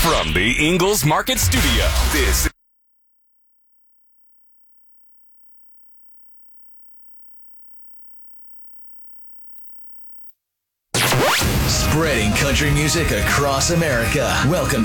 From the Ingles Market Studio, this spreading country music across America. Welcome